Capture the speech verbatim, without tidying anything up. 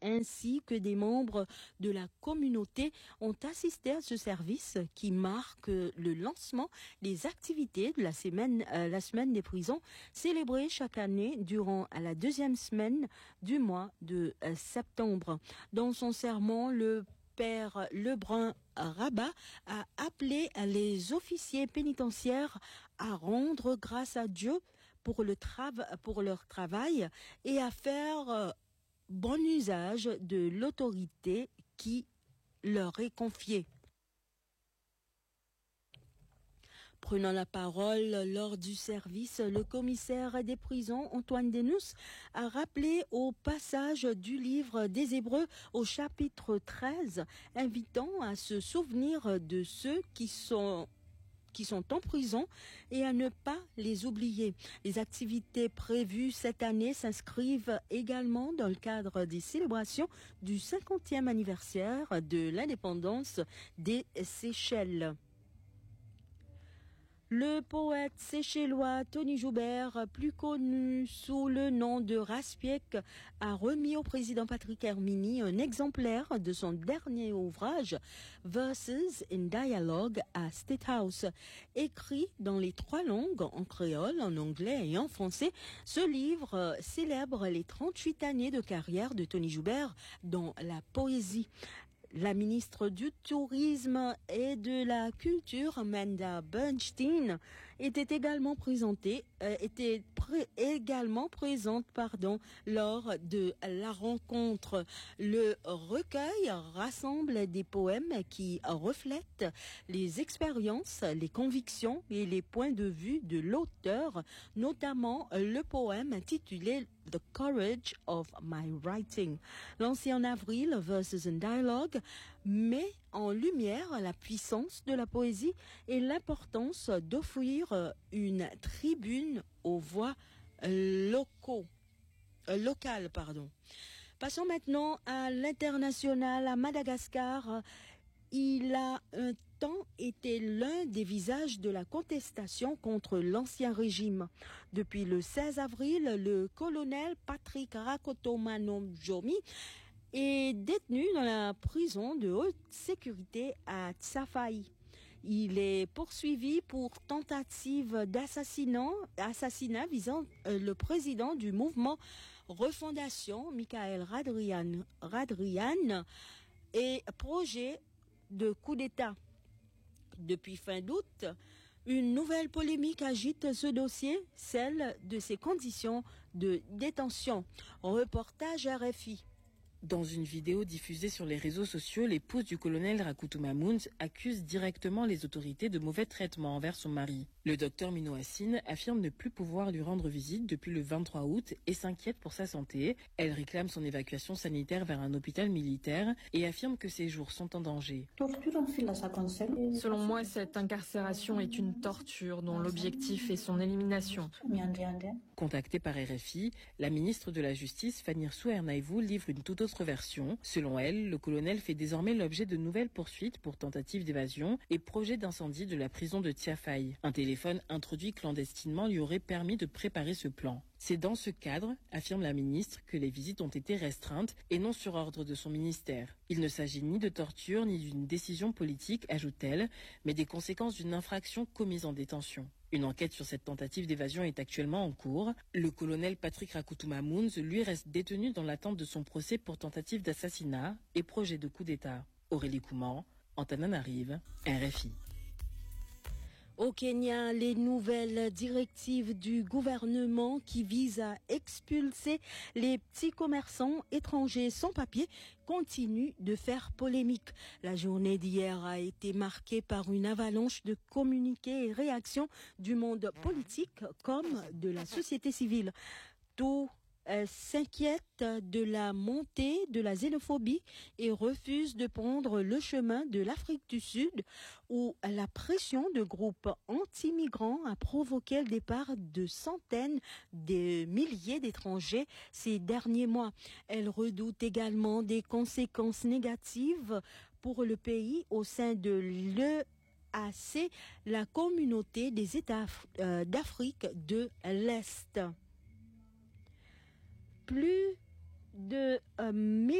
ainsi que des membres de la communauté ont assisté à ce service qui marque le lancement des activités de la semaine, euh, la semaine des prisons célébrée chaque année durant la deuxième semaine du mois de euh, septembre. Dans son sermon, le Père Lebrun Rabat a appelé les officiers pénitentiaires à rendre grâce à Dieu pour, le trav- pour leur travail et à faire euh, bon usage de l'autorité qui leur est confiée. Prenant la parole lors du service, le commissaire des prisons, Antoine Denous, a rappelé au passage du livre des Hébreux au chapitre treize, invitant à se souvenir de ceux qui sont qui sont en prison et à ne pas les oublier. Les activités prévues cette année s'inscrivent également dans le cadre des célébrations du cinquantième anniversaire de l'indépendance des Seychelles. Le poète séchellois Tony Joubert, plus connu sous le nom de Raspiek, a remis au président Patrick Hermini un exemplaire de son dernier ouvrage, Verses in Dialogue à State House. Écrit dans les trois langues, en créole, en anglais et en français, ce livre célèbre les trente-huit années de carrière de Tony Joubert dans la poésie. La ministre du Tourisme et de la Culture, Amanda Bernstein, était également présentée, euh, était pré- également présente, pardon, lors de la rencontre. Le recueil rassemble des poèmes qui reflètent les expériences, les convictions et les points de vue de l'auteur, notamment le poème intitulé The Courage of My Writing. Lancé en avril, Verses in Dialogue met en lumière la puissance de la poésie et l'importance d'offrir une tribune aux voix locaux, euh, locales. Pardon. Passons maintenant à l'international, à Madagascar. Il a un temps été l'un des visages de la contestation contre l'ancien régime. Depuis le seize avril, le colonel Patrick Rakotomanojomi est détenu dans la prison de haute sécurité à Tsafai. Il est poursuivi pour tentative d'assassinat assassinat visant euh, le président du mouvement Refondation, Michael Radrian, Radrian et projet de coup d'État. Depuis fin d'août, une nouvelle polémique agite ce dossier, celle de ses conditions de détention. Reportage R F I. Dans une vidéo diffusée sur les réseaux sociaux, l'épouse du colonel Rakutu Mamoun accuse directement les autorités de mauvais traitements envers son mari. Le docteur Mino Hassine affirme ne plus pouvoir lui rendre visite depuis le vingt-trois août et s'inquiète pour sa santé. Elle réclame son évacuation sanitaire vers un hôpital militaire et affirme que ses jours sont en danger. Selon moi, cette incarcération est une torture dont l'objectif est son élimination. Contactée par R F I, la ministre de la Justice, Fanirsu Ernaïvou, livre une toute autre version. Selon elle, le colonel fait désormais l'objet de nouvelles poursuites pour tentative d'évasion et projet d'incendie de la prison de Tiafai. Un téléphone introduit clandestinement lui aurait permis de préparer ce plan. C'est dans ce cadre, affirme la ministre, que les visites ont été restreintes et non sur ordre de son ministère. Il ne s'agit ni de torture ni d'une décision politique, ajoute-t-elle, mais des conséquences d'une infraction commise en détention. Une enquête sur cette tentative d'évasion est actuellement en cours. Le colonel Patrick Rakutu Mamoun, lui, reste détenu dans l'attente de son procès pour tentative d'assassinat et projet de coup d'État. Aurélie Couman, Antananarive, R F I. Au Kenya, les nouvelles directives du gouvernement qui visent à expulser les petits commerçants étrangers sans papier continuent de faire polémique. La journée d'hier a été marquée par une avalanche de communiqués et réactions du monde politique comme de la société civile. Tout Euh, s'inquiète de la montée de la xénophobie et refuse de prendre le chemin de l'Afrique du Sud où la pression de groupes anti-migrants a provoqué le départ de centaines de milliers d'étrangers ces derniers mois. Elle redoute également des conséquences négatives pour le pays au sein de l'E A C, la communauté des États euh, d'Afrique de l'Est. Plus de euh,